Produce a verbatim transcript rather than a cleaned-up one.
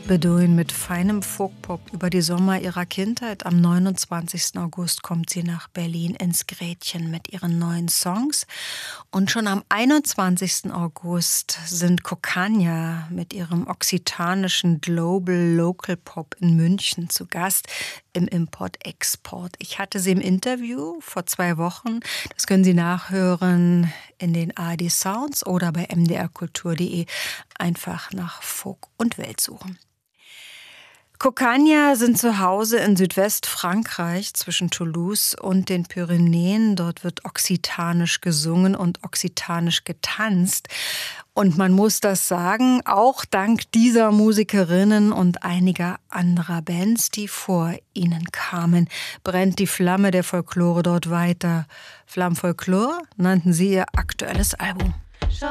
Beduin mit feinem Folkpop über die Sommer ihrer Kindheit. Am neunundzwanzigsten August kommt sie nach Berlin ins Gretchen mit ihren neuen Songs. Und schon am einundzwanzigsten August sind Kokania mit ihrem okzitanischen Global Local Pop in München zu Gast im Import-Export. Ich hatte sie im Interview vor zwei Wochen. Das können Sie nachhören in den A R D Sounds oder bei m d r kultur punkt de. Einfach nach Folk und Welt suchen. Kokania sind zu Hause in Südwestfrankreich zwischen Toulouse und den Pyrenäen. Dort wird okzitanisch gesungen und okzitanisch getanzt. Und man muss das sagen, auch dank dieser Musikerinnen und einiger anderer Bands, die vor ihnen kamen, brennt die Flamme der Folklore dort weiter. Flamme Folklore nannten sie ihr aktuelles Album.